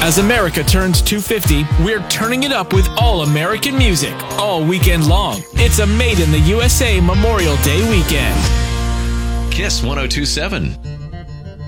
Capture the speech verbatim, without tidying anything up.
As America turns two fifty, we're turning it up with all American music all weekend long. It's a Made in the U S A Memorial Day weekend. Kiss one oh two point seven.